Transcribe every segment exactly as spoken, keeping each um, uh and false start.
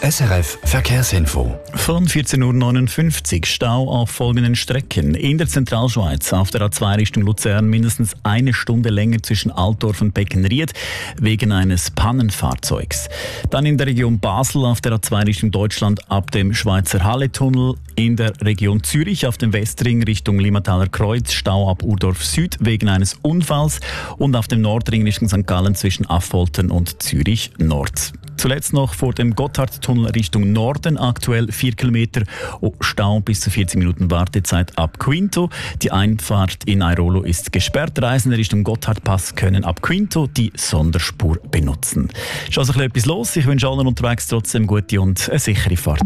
S R F Verkehrsinfo. Von vierzehn Uhr neunundfünfzig Stau auf folgenden Strecken. In der Zentralschweiz auf der A zwei Richtung Luzern mindestens eine Stunde länger zwischen Altdorf und Beckenried wegen eines Pannenfahrzeugs. Dann in der Region Basel auf der A zwei Richtung Deutschland ab dem Schweizer Halletunnel. In der Region Zürich auf dem Westring Richtung Limmataler Kreuz Stau ab Urdorf Süd wegen eines Unfalls und auf dem Nordring Richtung Sankt Gallen zwischen Affoltern und Zürich Nord. Zuletzt noch vor dem Gotthardtunnel Richtung Norden, aktuell vier Kilometer oh, Stau bis zu vierzig Minuten Wartezeit ab Quinto. Die Einfahrt in Airolo ist gesperrt. Reisende Richtung Gotthardpass können ab Quinto die Sonderspur benutzen. Ist also etwas los. Ich wünsche allen unterwegs trotzdem gute und eine sichere Fahrt.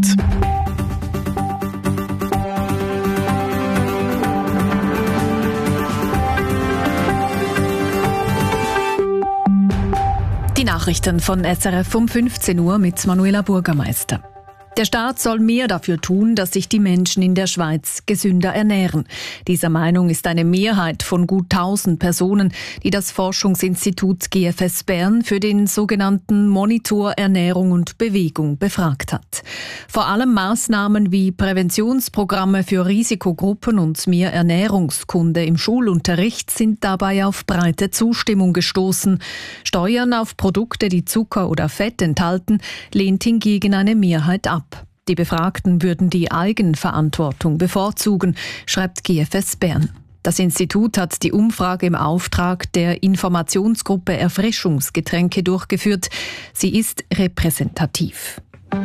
Die Nachrichten von S R F um fünfzehn Uhr mit Manuela Bürgermeister. Der Staat soll mehr dafür tun, dass sich die Menschen in der Schweiz gesünder ernähren. Dieser Meinung ist eine Mehrheit von gut tausend Personen, die das Forschungsinstitut G F S Bern für den sogenannten Monitor Ernährung und Bewegung befragt hat. Vor allem Maßnahmen wie Präventionsprogramme für Risikogruppen und mehr Ernährungskunde im Schulunterricht sind dabei auf breite Zustimmung gestoßen. Steuern auf Produkte, die Zucker oder Fett enthalten, lehnt hingegen eine Mehrheit ab. Die Befragten würden die Eigenverantwortung bevorzugen, schreibt G F S Bern. Das Institut hat die Umfrage im Auftrag der Informationsgruppe Erfrischungsgetränke durchgeführt. Sie ist repräsentativ.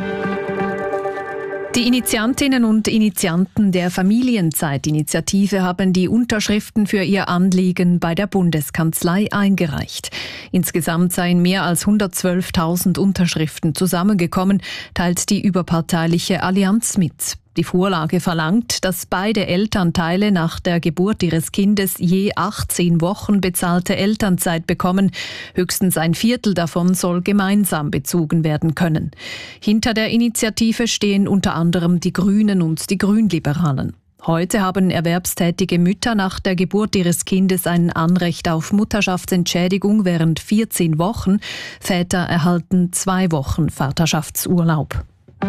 Die Initiantinnen und Initianten der Familienzeitinitiative haben die Unterschriften für ihr Anliegen bei der Bundeskanzlei eingereicht. Insgesamt seien mehr als hundertzwölftausend Unterschriften zusammengekommen, teilt die überparteiliche Allianz mit. Die Vorlage verlangt, dass beide Elternteile nach der Geburt ihres Kindes je achtzehn Wochen bezahlte Elternzeit bekommen. Höchstens ein Viertel davon soll gemeinsam bezogen werden können. Hinter der Initiative stehen unter anderem die Grünen und die Grünliberalen. Heute haben erwerbstätige Mütter nach der Geburt ihres Kindes ein Anrecht auf Mutterschaftsentschädigung während vierzehn Wochen. Väter erhalten zwei Wochen Vaterschaftsurlaub.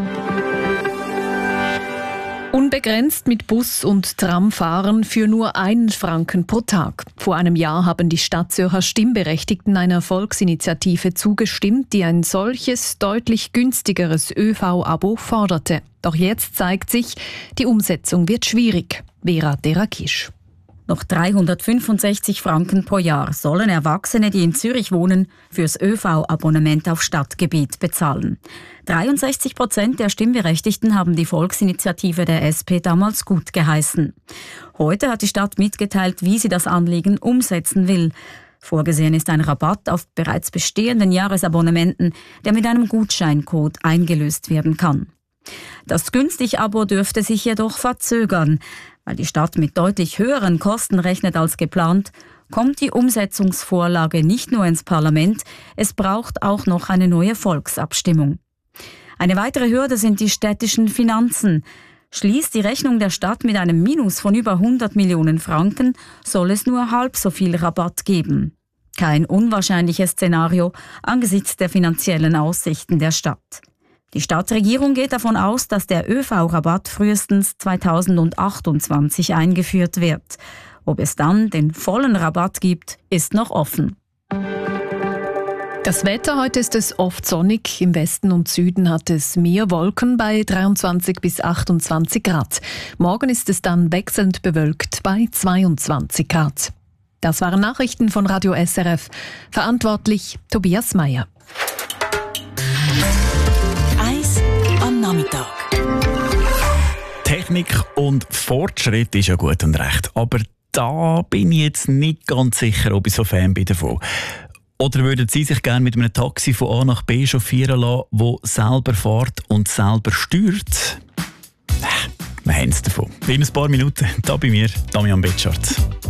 Unbegrenzt mit Bus und Tram fahren für nur einen Franken pro Tag. Vor einem Jahr haben die Stadtzürcher Stimmberechtigten einer Volksinitiative zugestimmt, die ein solches, deutlich günstigeres Ö V-Abo forderte. Doch jetzt zeigt sich, die Umsetzung wird schwierig. Vera Derakisch. Noch dreihundertfünfundsechzig Franken pro Jahr sollen Erwachsene, die in Zürich wohnen, fürs Ö V-Abonnement auf Stadtgebiet bezahlen. dreiundsechzig Prozent der Stimmberechtigten haben die Volksinitiative der S P damals gut geheißen. Heute hat die Stadt mitgeteilt, wie sie das Anliegen umsetzen will. Vorgesehen ist ein Rabatt auf bereits bestehenden Jahresabonnementen, der mit einem Gutscheincode eingelöst werden kann. Das Günstig-Abo dürfte sich jedoch verzögern. Weil die Stadt mit deutlich höheren Kosten rechnet als geplant, kommt die Umsetzungsvorlage nicht nur ins Parlament, es braucht auch noch eine neue Volksabstimmung. Eine weitere Hürde sind die städtischen Finanzen. Schließt die Rechnung der Stadt mit einem Minus von über hundert Millionen Franken, soll es nur halb so viel Rabatt geben. Kein unwahrscheinliches Szenario angesichts der finanziellen Aussichten der Stadt. Die Stadtregierung geht davon aus, dass der Ö V-Rabatt frühestens zweitausendachtundzwanzig eingeführt wird. Ob es dann den vollen Rabatt gibt, ist noch offen. Das Wetter: Heute ist es oft sonnig. Im Westen und Süden hat es mehr Wolken bei dreiundzwanzig bis achtundzwanzig Grad. Morgen ist es dann wechselnd bewölkt bei zweiundzwanzig Grad. Das waren Nachrichten von Radio S R F. Verantwortlich Tobias Meyer. Am Nachmittag. Technik und Fortschritt ist ja gut und recht, aber da bin ich jetzt nicht ganz sicher, ob ich so Fan bin davon. Oder würden Sie sich gerne mit einem Taxi von A nach B chauffieren lassen, das selber fährt und selber steuert? Wir haben es davon. In ein paar Minuten, da bei mir, Damian Betschart.